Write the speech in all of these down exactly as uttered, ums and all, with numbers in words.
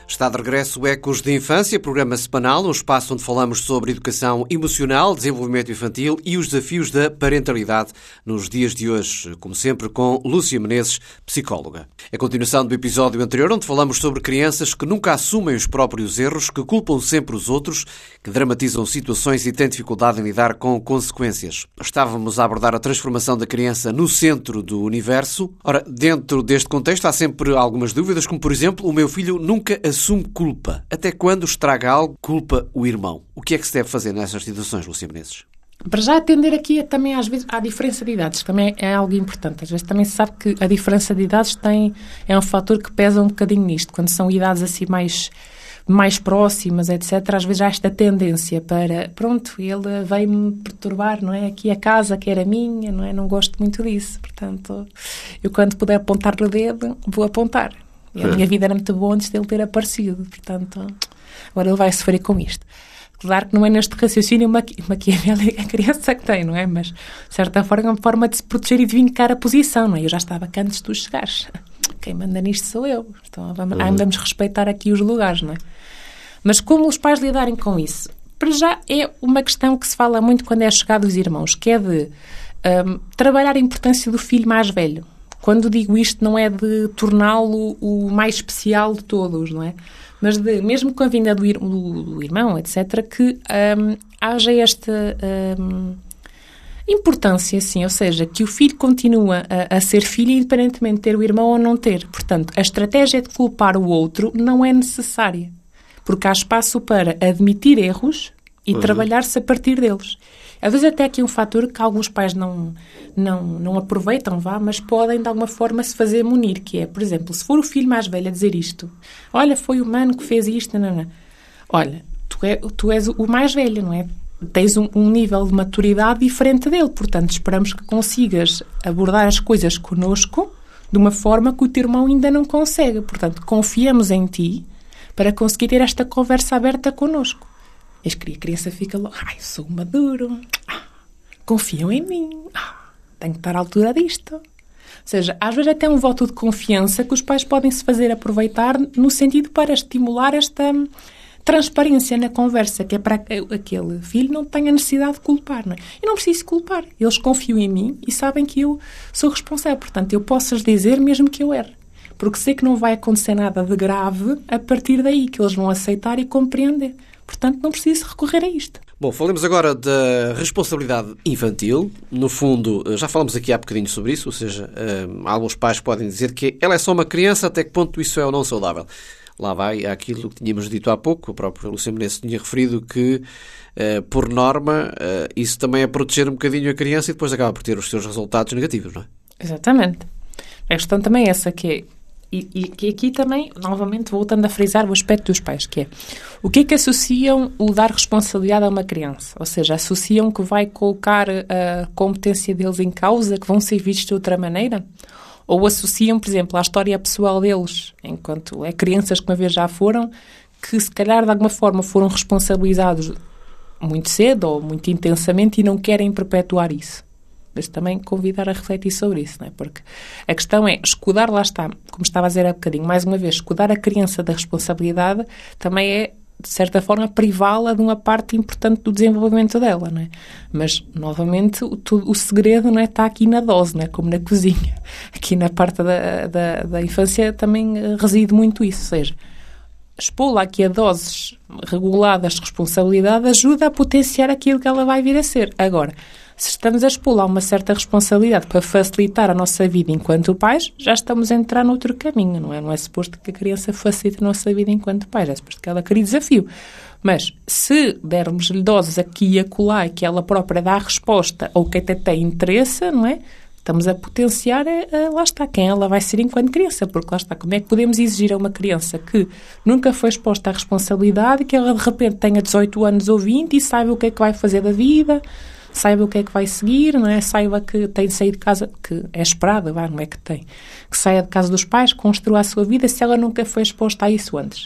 Está de regresso o Ecos de Infância, programa semanal, um espaço onde falamos sobre educação emocional, desenvolvimento infantil e os desafios da parentalidade nos dias de hoje, como sempre com Lúcia Menezes, psicóloga. É a continuação do episódio anterior, onde falamos sobre crianças que nunca assumem os próprios erros, que culpam sempre os outros, que dramatizam situações e têm dificuldade em lidar com consequências. Estávamos a abordar a transformação da criança no centro do universo. Ora, dentro deste contexto há sempre algumas dúvidas, como por exemplo, o meu filho nunca assume assume culpa. Até quando estraga algo, culpa o irmão. O que é que se deve fazer nessas situações, Lúcia Menezes? Para já atender aqui também às vezes à diferença de idades, também é algo importante. Às vezes também se sabe que a diferença de idades tem, é um fator que pesa um bocadinho nisto. Quando são idades assim mais, mais próximas, etcétera, às vezes há esta tendência para, pronto, ele veio-me perturbar, não é? Aqui a casa que era minha, não é? Não gosto muito disso. Portanto, eu quando puder apontar no dedo, vou apontar. E a minha vida era muito boa antes dele ter aparecido. Portanto, agora ele vai sofrer com isto. Claro que não é neste raciocínio maquiavélico a criança que tem, não é? Mas, de certa forma, é uma forma de se proteger e de vincar a posição, não é? Eu já estava cá antes de tu chegares. Quem manda nisto sou eu. Então, vamos, uhum. vamos respeitar aqui os lugares, não é? Mas como os pais lidarem com isso? Para já é uma questão que se fala muito quando é chegado os irmãos, que é de um, trabalhar a importância do filho mais velho. Quando digo isto, não é de torná-lo o mais especial de todos, não é? Mas de, mesmo com a vinda do, ir, do, do irmão, etcétera, que um, haja esta um, importância, assim, ou seja, que o filho continua a, a ser filho independentemente de ter o irmão ou não ter. Portanto, a estratégia de culpar o outro não é necessária, porque há espaço para admitir erros e uhum. trabalhar-se a partir deles. Às vezes até aqui um fator que alguns pais não, não, não aproveitam, vá, mas podem de alguma forma se fazer munir, que é, por exemplo, se for o filho mais velho a dizer isto, olha, foi o mano que fez isto, não, não. Olha, tu, é, tu és o mais velho, não é? Tens um, um nível de maturidade diferente dele, portanto esperamos que consigas abordar as coisas connosco de uma forma que o teu irmão ainda não consegue, portanto confiamos em ti para conseguir ter esta conversa aberta connosco. E a criança fica logo, ai, eu sou maduro, ah, confiam em mim, ah, tenho que estar à altura disto. Ou seja, às vezes até um voto de confiança que os pais podem se fazer aproveitar no sentido para estimular esta transparência na conversa, que é para que aquele filho não tenha necessidade de culpar. Não é? Eu não preciso culpar, eles confiam em mim e sabem que eu sou responsável, portanto eu posso-lhes dizer mesmo que eu erre. Porque sei que não vai acontecer nada de grave a partir daí, que eles vão aceitar e compreender. Portanto, não preciso recorrer a isto. Bom, falemos agora da responsabilidade infantil. No fundo, já falamos aqui há bocadinho sobre isso, ou seja, alguns pais podem dizer que ela é só uma criança, até que ponto isso é ou não saudável. Lá vai aquilo que tínhamos dito há pouco, o próprio Lúcia Menezes tinha referido que, por norma, isso também é proteger um bocadinho a criança e depois acaba por ter os seus resultados negativos, não é? Exatamente. A questão também é essa, que é E, e aqui também, novamente, voltando a frisar o aspecto dos pais, que é o que é que associam o dar responsabilidade a uma criança? Ou seja, associam que vai colocar a competência deles em causa, que vão ser vistos de outra maneira? Ou associam, por exemplo, à história pessoal deles, enquanto é crianças que uma vez já foram, que se calhar de alguma forma foram responsabilizados muito cedo ou muito intensamente e não querem perpetuar isso? Mas também convidar a refletir sobre isso, não é? Porque a questão é, escudar, lá está, como estava a dizer há bocadinho, mais uma vez, escudar a criança da responsabilidade também é, de certa forma, privá-la de uma parte importante do desenvolvimento dela, não é? Mas, novamente, o, o segredo, não é, está aqui na dose, não é? Como na cozinha. Aqui na parte da, da, da infância também reside muito isso, ou seja, expô-la aqui a doses reguladas de responsabilidade ajuda a potenciar aquilo que ela vai vir a ser. Agora, se estamos a expô-la a uma certa responsabilidade para facilitar a nossa vida enquanto pais, já estamos a entrar noutro caminho, não é? Não é suposto que a criança facilite a nossa vida enquanto pais, é suposto que ela crie desafio. Mas se dermos-lhe doses aqui e acolá e que ela própria dá a resposta ou que até tem interesse, não é? Estamos a potenciar, é, é, lá está, quem ela vai ser enquanto criança, porque lá está, como é que podemos exigir a uma criança que nunca foi exposta à responsabilidade, que ela de repente tenha dezoito anos ou vinte e saiba o que é que vai fazer da vida, saiba o que é que vai seguir, não é? Saiba que tem de sair de casa, que é esperado, não é que tem, que saia de casa dos pais, construa a sua vida, se ela nunca foi exposta a isso antes.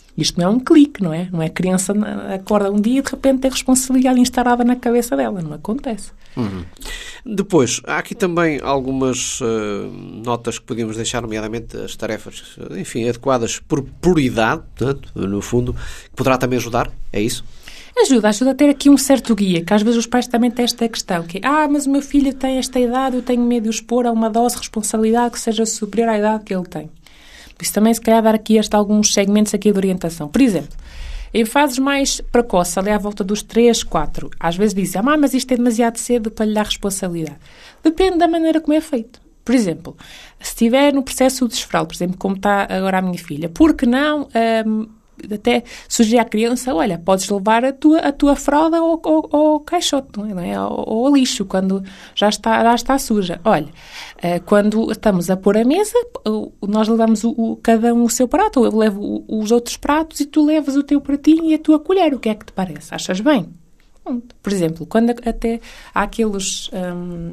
Isto não é um clique, não é? Não é a criança acorda um dia e de repente tem responsabilidade instalada na cabeça dela. Não acontece. Uhum. Depois, há aqui também algumas uh, notas que podíamos deixar, nomeadamente as tarefas, enfim, adequadas por prioridade, portanto, no fundo, que poderá também ajudar, é isso? Ajuda, ajuda a ter aqui um certo guia, que às vezes os pais também têm esta questão, que é, ah, mas o meu filho tem esta idade, eu tenho medo de o expor a uma dose de responsabilidade que seja superior à idade que ele tem. Por isso também, se calhar, dar aqui este, alguns segmentos aqui de orientação. Por exemplo, em fases mais precoces, ali à volta dos três, quatro, às vezes dizem, ah, mas isto é demasiado cedo para lhe dar responsabilidade. Depende da maneira como é feito. Por exemplo, se estiver no processo de desfraldo, por exemplo, como está agora a minha filha, por que não hum, até sugerir à criança, olha, podes levar a tua, a tua fralda ao, ao, ao caixote, não é? Ao, ao lixo, quando já está, já está suja. Olha, quando estamos a pôr a mesa, nós levamos o, o, cada um o seu prato, eu levo os outros pratos e tu levas o teu pratinho e a tua colher. O que é que te parece? Achas bem? Por exemplo, quando até há aqueles... Hum,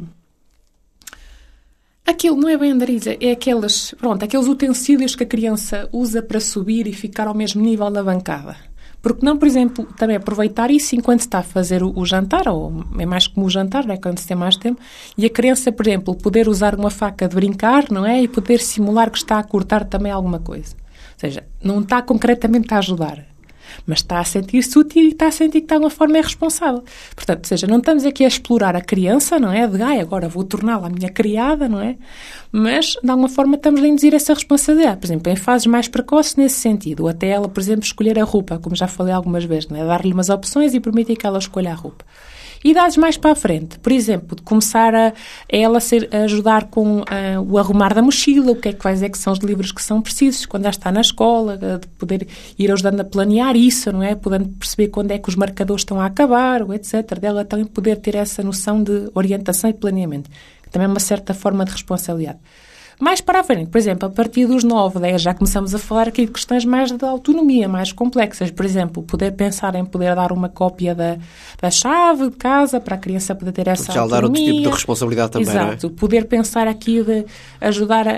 Aquilo não é bem andariza, é aqueles, pronto, aqueles utensílios que a criança usa para subir e ficar ao mesmo nível da bancada. Porque não, por exemplo, também aproveitar isso enquanto se está a fazer o, o jantar, ou é mais como o jantar, não é? Quando se tem mais tempo, e a criança, por exemplo, poder usar uma faca de brincar, não é? E poder simular que está a cortar também alguma coisa. Ou seja, não está concretamente a ajudar, mas está a sentir-se útil e está a sentir que de alguma forma é responsável. Portanto, ou seja, não estamos aqui a explorar a criança, não é? De, ai, agora vou torná-la a minha criada, não é? Mas, de alguma forma, estamos a induzir essa responsabilidade. Por exemplo, em fases mais precoces nesse sentido. Ou até ela, por exemplo, escolher a roupa, como já falei algumas vezes, não é? Dar-lhe umas opções e permitir que ela escolha a roupa. E idades mais para a frente, por exemplo, de começar a, a ela ser, a ajudar com a, o arrumar da mochila, o que é que vai dizer que são os livros que são precisos, quando já está na escola, de poder ir ajudando a planear isso, não é? Podendo perceber quando é que os marcadores estão a acabar, ou etcétera. Dela também poder ter essa noção de orientação e planeamento, que também é uma certa forma de responsabilidade. Mais para a frente, por exemplo, a partir dos nove, dez, já começamos a falar aqui de questões mais de autonomia, mais complexas. Por exemplo, poder pensar em poder dar uma cópia da, da chave de casa para a criança poder ter essa já autonomia. Já dar outro tipo de responsabilidade também, Exato. Não é? Poder pensar aqui de ajudar, a,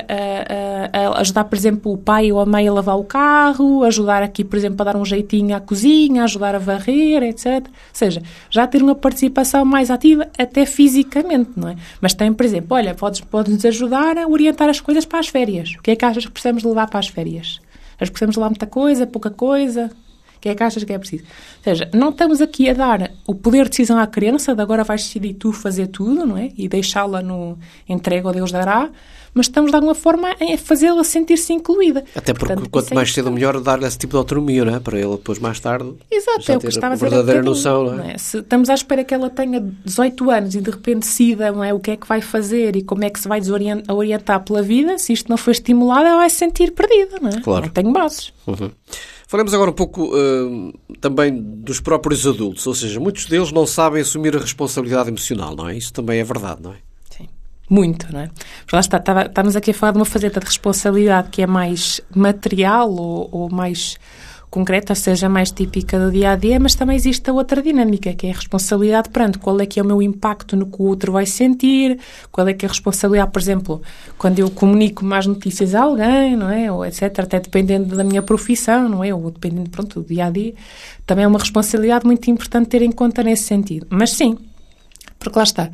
a, a ajudar, por exemplo, o pai ou a mãe a lavar o carro, ajudar aqui, por exemplo, a dar um jeitinho à cozinha, ajudar a varrer, etcétera. Ou seja, já ter uma participação mais ativa até fisicamente, não é? Mas tem, por exemplo, olha, podes, podes-nos ajudar a orientar as coisas para as férias. O que é que achas que precisamos de levar para as férias? Achas que precisamos de levar muita coisa, pouca coisa? O que é que achas que é preciso? Ou seja, não estamos aqui a dar o poder de decisão à criança, de agora vais decidir tu fazer tudo, não é? E deixá-la no entregue ao Deus dará, mas estamos de alguma forma a fazê-la sentir-se incluída. Até porque Portanto, quanto mais cedo melhor dar-lhe esse tipo de autonomia, não é? Para ela depois mais tarde Exato, já é o que ter estava a a dizer verdadeira um noção, não é? Não é? Se estamos à espera que ela tenha dezoito anos e de repente decida, não é, o que é que vai fazer e como é que se vai desorientar, orientar pela vida, se isto não for estimulado, ela vai se sentir perdida, não é? Claro. Não tenho bases. Uhum. Falemos agora um pouco uh, também dos próprios adultos, ou seja, muitos deles não sabem assumir a responsabilidade emocional, não é? Isso também é verdade, não é? Sim, muito, não é? Porque lá está, está, estamos aqui a falar de uma faceta de responsabilidade que é mais material ou, ou mais concreta, ou seja, mais típica do dia-a-dia, mas também existe a outra dinâmica, que é a responsabilidade perante qual é que é o meu impacto no que o outro vai sentir, qual é que é a responsabilidade, por exemplo, quando eu comunico mais notícias a alguém, não é? Ou etcétera, até dependendo da minha profissão, não é? Ou dependendo, pronto, do dia-a-dia, também é uma responsabilidade muito importante ter em conta nesse sentido. Mas sim, porque lá está,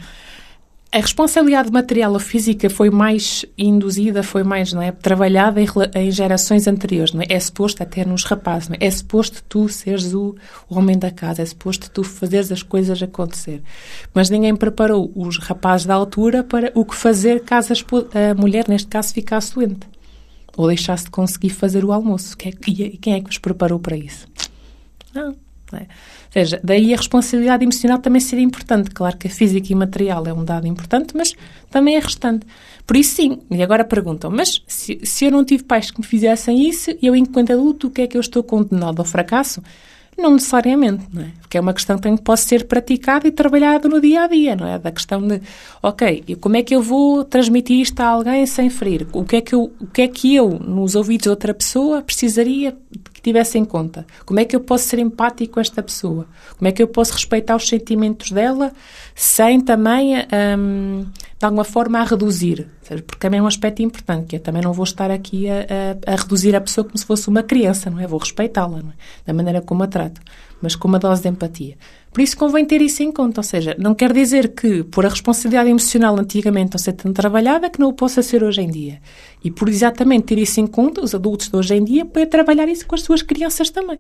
a responsabilidade material ou física foi mais induzida, foi mais, não é, trabalhada em, em gerações anteriores, não é? É suposto até nos rapazes, não é? É suposto tu seres o, o homem da casa, é suposto tu fazeres as coisas acontecer. Mas ninguém preparou os rapazes da altura para o que fazer caso a mulher, neste caso, ficasse doente. Ou deixasse de conseguir fazer o almoço. E quem é que vos preparou para isso? Não, não é? Ou seja, daí a responsabilidade emocional também seria importante. Claro que a física e material é um dado importante, mas também é restante. Por isso, sim. E agora perguntam, mas se, se eu não tive pais que me fizessem isso, eu, enquanto adulto, o que é que eu estou condenado ao fracasso? Não necessariamente, não é? Porque é uma questão que pode ser praticada e trabalhada no dia-a-dia, não é? Da questão de, ok, como é que eu vou transmitir isto a alguém sem ferir? O que é que eu, o que é que eu nos ouvidos de outra pessoa, precisaria tivesse em conta? Como é que eu posso ser empático com esta pessoa? Como é que eu posso respeitar os sentimentos dela sem também, um, de alguma forma, a reduzir? Porque também é um aspecto importante, que eu também não vou estar aqui a, a, a reduzir a pessoa como se fosse uma criança, não é? Vou respeitá-la, não é? Da maneira como a trato, mas com uma dose de empatia. Por isso convém ter isso em conta, ou seja, não quer dizer que por a responsabilidade emocional antigamente não ser tão trabalhada que não o possa ser hoje em dia. E por exatamente ter isso em conta, os adultos de hoje em dia podem trabalhar isso com as suas crianças também.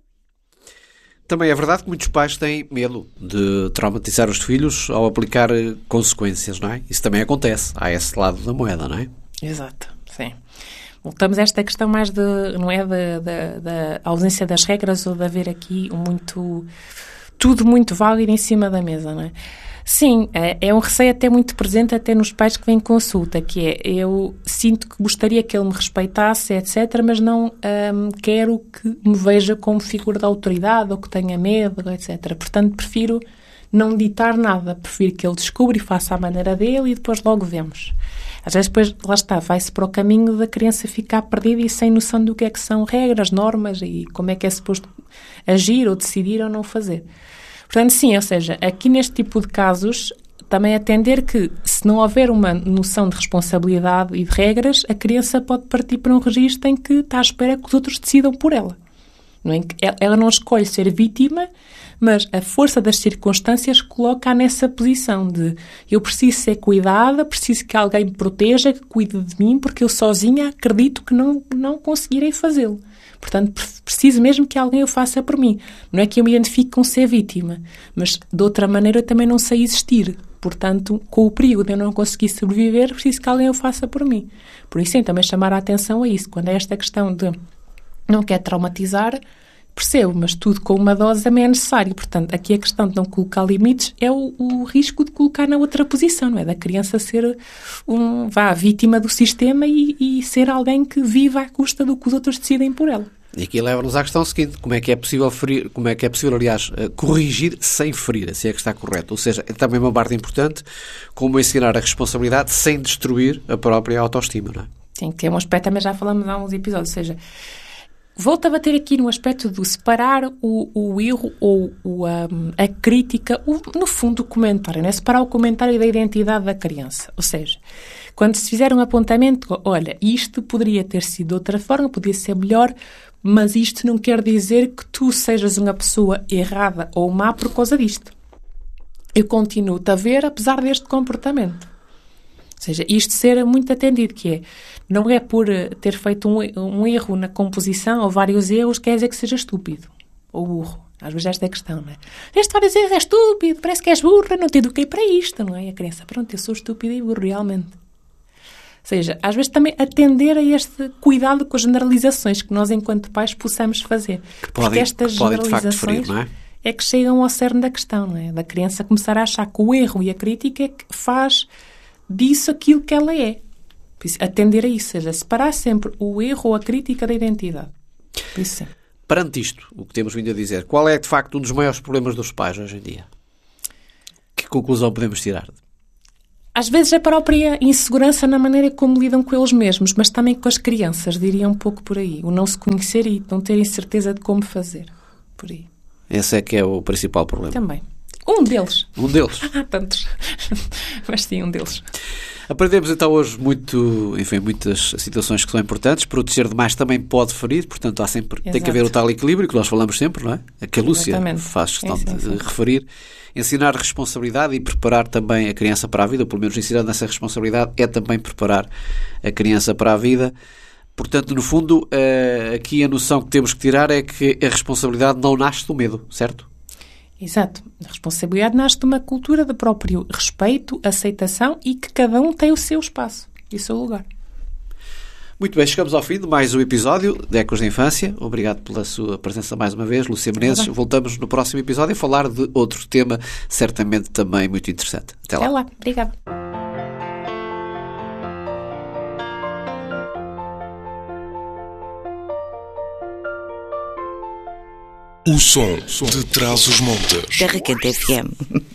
Também é verdade que muitos pais têm medo de traumatizar os filhos ao aplicar consequências, não é? Isso também acontece. Há esse lado da moeda, não é? Exato, sim. Voltamos a esta questão mais de, não é, da, da, da ausência das regras ou de haver aqui muito... tudo muito válido em cima da mesa, não é? Sim, é, é um receio até muito presente até nos pais que vêm consulta, que é, eu sinto que gostaria que ele me respeitasse, etcétera, mas não hum, quero que me veja como figura de autoridade ou que tenha medo, etcétera. Portanto, prefiro não ditar nada, prefiro que ele descubra e faça a maneira dele e depois logo vemos. Às vezes, depois, lá está, vai-se para o caminho da criança ficar perdida e sem noção do que é que são regras, normas e como é que é suposto agir ou decidir ou não fazer. Portanto, sim, ou seja, aqui neste tipo de casos, também atender que, se não houver uma noção de responsabilidade e de regras, a criança pode partir para um registro em que está à espera que os outros decidam por ela. Não é? Ela não escolhe ser vítima, mas a força das circunstâncias coloca-a nessa posição de eu preciso ser cuidada, preciso que alguém me proteja, que cuide de mim, porque eu sozinha acredito que não, não conseguirei fazê-lo. Portanto, preciso mesmo que alguém o faça por mim. Não é que eu me identifique com ser vítima, mas de outra maneira eu também não sei existir. Portanto, com o perigo de eu não conseguir sobreviver, preciso que alguém o faça por mim. Por isso, sim, também chamar a atenção a isso. Quando é esta questão de não quer traumatizar, percebo, mas tudo com uma dose também é necessário. Portanto, aqui a questão de não colocar limites é o, o risco de colocar na outra posição, não é? Da criança ser um, vá, vítima do sistema e, e ser alguém que vive à custa do que os outros decidem por ela. E aqui leva-nos à questão seguinte, como é que é possível ferir, como é que é possível, aliás, corrigir sem ferir, se é que está correto. Ou seja, é também uma parte importante, como ensinar a responsabilidade sem destruir a própria autoestima, não é? Sim, que é um aspecto, também já falamos há uns episódios, ou seja, volto a bater aqui no aspecto do separar o, o erro ou o, um, a crítica, o, no fundo o comentário, não é? Separar o comentário da identidade da criança. Ou seja, quando se fizer um apontamento, olha, isto poderia ter sido de outra forma, poderia ser melhor, mas isto não quer dizer que tu sejas uma pessoa errada ou má por causa disto. Eu continuo-te a ver apesar deste comportamento. Ou seja, isto ser muito atendido, que é, não é por ter feito um, um erro na composição ou vários erros, quer dizer que seja estúpido ou burro. Às vezes esta é a questão, não é? Este vários erros é estúpido, parece que és burra, não te eduquei para isto, não é? E a criança, pronto, eu sou estúpida e burro, realmente. Ou seja, às vezes também atender a este cuidado com as generalizações que nós, enquanto pais, possamos fazer. Que Porque podem, estas que podem, de facto, generalizações ferir, não é? É que chegam ao cerne da questão, não é? Da criança começar a achar que o erro e a crítica é que faz disso aquilo que ela é. Por isso, atender a isso, ou seja, separar sempre o erro ou a crítica da identidade. Por isso, sim. Perante isto, o que temos vindo a dizer, qual é, de facto, um dos maiores problemas dos pais hoje em dia? Que conclusão podemos tirar? Às vezes é a própria insegurança na maneira como lidam com eles mesmos, mas também com as crianças, diria um pouco por aí. O não se conhecer e não terem certeza de como fazer. Por aí. Esse é que é o principal problema. Também. Um deles. Um deles. Há tantos. Mas sim, um deles. Aprendemos então hoje muito, enfim, muitas situações que são importantes. Proteger demais também pode ferir, portanto há sempre, tem que haver o tal equilíbrio que nós falamos sempre, não é? A que a Lúcia Exatamente. faz questão sim, sim, sim. de referir. Ensinar responsabilidade e preparar também a criança para a vida, ou pelo menos ensinar nessa responsabilidade é também preparar a criança para a vida. Portanto, no fundo, aqui a noção que temos que tirar é que a responsabilidade não nasce do medo, certo? Exato. A responsabilidade nasce de uma cultura de próprio respeito, aceitação e que cada um tem o seu espaço e o seu lugar. Muito bem, chegamos ao fim de mais um episódio de Ecos da Infância. Obrigado pela sua presença mais uma vez, Lúcia Menezes. Voltamos no próximo episódio a falar de outro tema, certamente também muito interessante. Até lá. Até lá. Obrigada. O som de Trás-os-Montes. Terra Quente F M.